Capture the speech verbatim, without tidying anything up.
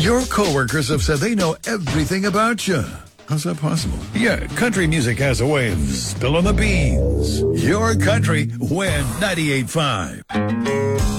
Your coworkers have said they know everything about you. How's that possible? Yeah, country music has a way of spilling the beans. Your country, Win ninety-eight point five.